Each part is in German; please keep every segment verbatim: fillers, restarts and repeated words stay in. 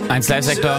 eins Live-Sektor.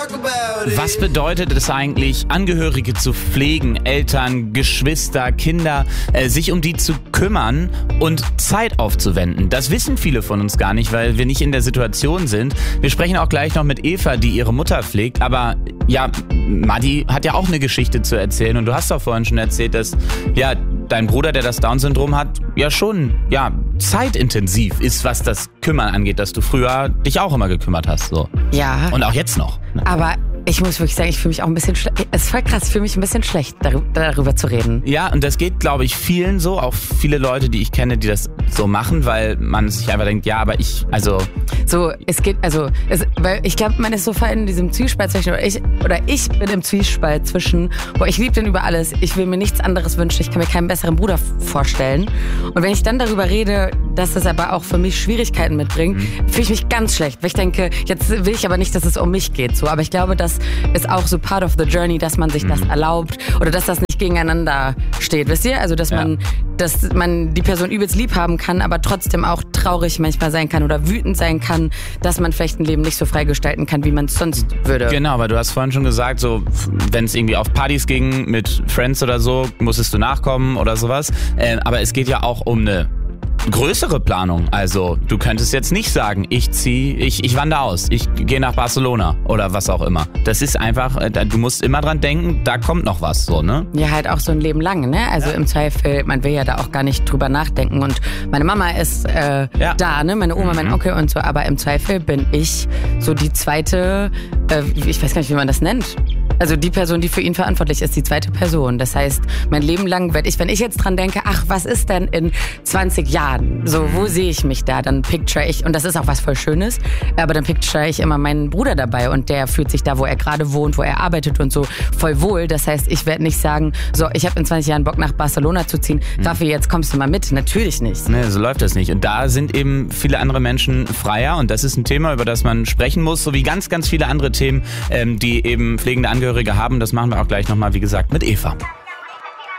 Was bedeutet es eigentlich, Angehörige zu pflegen, Eltern, Geschwister, Kinder, äh, sich um die zu kümmern und Zeit aufzuwenden? Das wissen viele von uns gar nicht, weil wir nicht in der Situation sind. Wir sprechen auch gleich noch mit Eva, die ihre Mutter pflegt, aber ja, Madi hat ja auch eine Geschichte zu erzählen und du hast doch vorhin schon erzählt, dass ja dein Bruder, der das Down-Syndrom hat, ja schon ja zeitintensiv ist, was das Kümmern angeht, dass du früher dich auch immer gekümmert hast. So. Ja. Und auch jetzt noch. Ne? Aber ich muss wirklich sagen, ich fühle mich auch ein bisschen schlecht. Es ist voll krass, ich fühle mich ein bisschen schlecht, darüber, darüber zu reden. Ja, und das geht, glaube ich, vielen so. Auch viele Leute, die ich kenne, die das so machen, weil man sich einfach denkt, ja, aber ich, also... So, es geht, also, es, weil ich glaube, man ist so voll in diesem Zwiespalt zwischen, oder ich, oder ich bin im Zwiespalt zwischen, boah, ich liebe den über alles, ich will mir nichts anderes wünschen, ich kann mir keinen besseren Bruder vorstellen. Und wenn ich dann darüber rede, dass das aber auch für mich Schwierigkeiten mitbringt, mhm. fühle ich mich ganz schlecht, weil ich denke, jetzt will ich aber nicht, dass es um mich geht, so. Aber ich glaube, das ist auch so part of the journey, dass man sich mhm. das erlaubt oder dass das nicht gegeneinander steht, wisst ihr? Also, dass ja. man, dass man die Person übelst lieb haben kann, aber trotzdem auch traurig manchmal sein kann oder wütend sein kann, dass man vielleicht ein Leben nicht so frei gestalten kann, wie man es sonst würde. Genau, weil du hast vorhin schon gesagt, so wenn es irgendwie auf Partys ging mit Friends oder so, musstest du nachkommen oder sowas. Äh, aber es geht ja auch um eine größere Planung. Also du könntest jetzt nicht sagen, ich zieh, ich, ich wandere aus, ich gehe nach Barcelona oder was auch immer. Das ist einfach, du musst immer dran denken, da kommt noch was, so, ne? Ja, halt auch so ein Leben lang, ne? Also ja. im Zweifel, man will ja da auch gar nicht drüber nachdenken und meine Mama ist äh, ja. da, ne? Meine Oma, mhm. mein Onkel und so, aber im Zweifel bin ich so die zweite, äh, ich weiß gar nicht, wie man das nennt. Also die Person, die für ihn verantwortlich ist, die zweite Person. Das heißt, mein Leben lang werde ich, wenn ich jetzt dran denke, ach, was ist denn in zwanzig Jahren? So, wo sehe ich mich da? Dann picture ich, und das ist auch was voll Schönes, aber dann picture ich immer meinen Bruder dabei und der fühlt sich da, wo er gerade wohnt, wo er arbeitet und so, voll wohl. Das heißt, ich werde nicht sagen, so, ich habe in zwanzig Jahren Bock nach Barcelona zu ziehen. Mhm. Raffi, jetzt kommst du mal mit. Natürlich nicht. Nee, so läuft das nicht. Und da sind eben viele andere Menschen freier und das ist ein Thema, über das man sprechen muss, so wie ganz, ganz viele andere Themen, ähm, die eben pflegende Angehörige haben. Das machen wir auch gleich nochmal, wie gesagt, mit Eva.